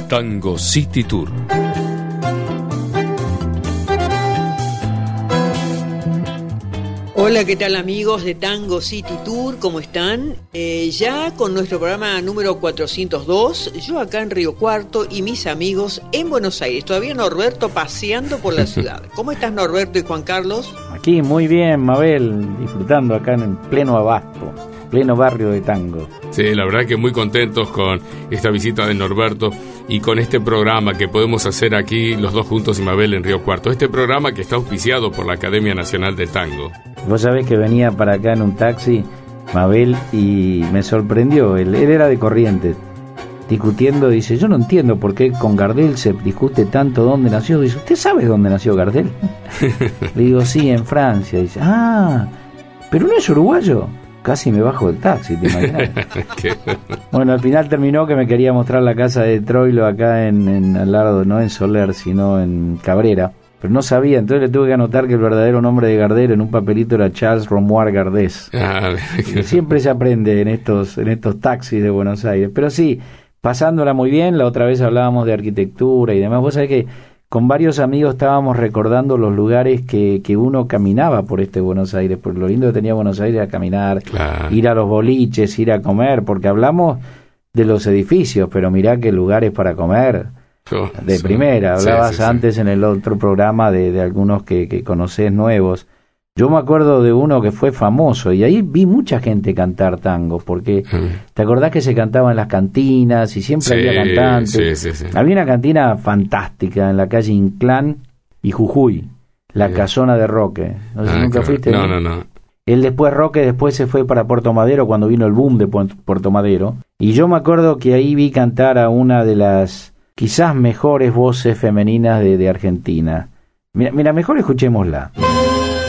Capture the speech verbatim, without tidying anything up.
Tango City Tour. Hola, ¿qué tal amigos de Tango City Tour? ¿Cómo están? Eh, ya con nuestro programa número cuatrocientos dos, yo acá en Río Cuarto y mis amigos en Buenos Aires. Todavía Norberto paseando por la ciudad. ¿Cómo estás, Norberto y Juan Carlos? Aquí muy bien, Mabel, disfrutando acá en el pleno Abasto, pleno barrio de tango. Sí, la verdad que muy contentos con esta visita de Norberto y con este programa que podemos hacer aquí los dos juntos y Mabel en Río Cuarto. Este programa que está auspiciado por la Academia Nacional del Tango. Vos sabés que venía para acá en un taxi, Mabel, y me sorprendió. Él, él era de Corrientes, discutiendo, dice, yo no entiendo por qué con Gardel se discute tanto dónde nació. Dice, ¿usted sabe dónde nació Gardel? Le digo, sí, en Francia. Dice, ah, pero no es uruguayo. Casi me bajo del taxi, ¿te imaginas? Bueno, al final terminó que me quería mostrar la casa de Troilo acá en, en al lado, no en Soler, sino en Cabrera. Pero no sabía, entonces le tuve que anotar que el verdadero nombre de Gardel en un papelito era Charles Romuald Gardés. Ah, siempre se aprende en estos, en estos taxis de Buenos Aires. Pero sí, pasándola muy bien, la otra vez hablábamos de arquitectura y demás. Vos sabés que con varios amigos estábamos recordando los lugares que, que uno caminaba por este Buenos Aires, por lo lindo que tenía Buenos Aires a caminar, claro, ir a los boliches, ir a comer, porque hablamos de los edificios, pero mirá qué lugares para comer. Oh, de sí, primera, hablabas sí, sí, antes sí. En el otro programa de, de algunos que, que conocés nuevos. Yo me acuerdo de uno que fue famoso y ahí vi mucha gente cantar tango, porque mm. ¿te acordás que se cantaba en las cantinas y siempre sí, había cantantes? Sí, sí, sí. Había una cantina fantástica en la calle Inclán y Jujuy, la Bien. Casona de Roque. No sé ah, si nunca claro. fuiste. No, no, no. Él después, Roque, después se fue para Puerto Madero cuando vino el boom de Puerto Madero. Y yo me acuerdo que ahí vi cantar a una de las quizás mejores voces femeninas de, de Argentina. Mira, mira, mejor escuchémosla.